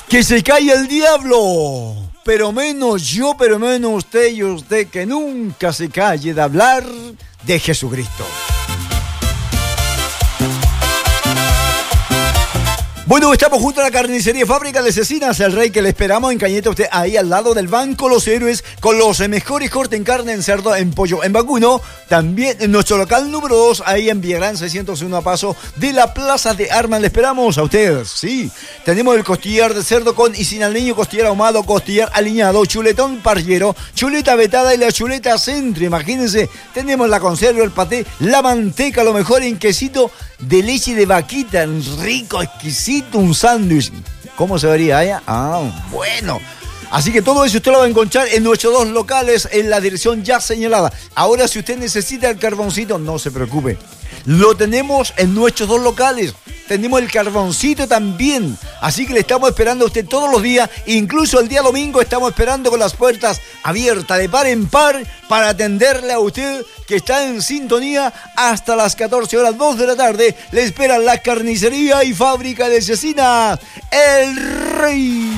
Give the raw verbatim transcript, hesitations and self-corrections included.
Que se caiga el diablo, pero menos yo, pero menos usted y usted, que nunca se calle de hablar de Jesucristo. Bueno, estamos junto a la carnicería Fábrica de Cecinas, el rey que le esperamos en Cañete, usted ahí al lado del Banco Los Héroes, con los mejores cortes en carne, en cerdo, en pollo, en vacuno. También en nuestro local número dos, ahí en Villagrán seiscientos uno a paso de la Plaza de Armas. Le esperamos a usted, sí. Tenemos el costillar de cerdo con y sin aliño, costillar ahumado, costillar aliñado, chuletón parrillero, chuleta vetada y la chuleta centro. Imagínense, tenemos la conserva, el paté, la manteca, lo mejor en quesito de leche de vaquita, rico, exquisito, un sándwich. ¿Cómo se vería allá? Ah, bueno. Así que todo eso usted lo va a encontrar en nuestros dos locales en la dirección ya señalada. Ahora, si usted necesita el carboncito, no se preocupe. Lo tenemos en nuestros dos locales. Tenemos el carboncito también. Así que le estamos esperando a usted todos los días. Incluso el día domingo estamos esperando con las puertas abiertas de par en par para atenderle a usted que está en sintonía hasta las catorce horas, dos de la tarde. Le espera la carnicería y fábrica de cecinas El Rey.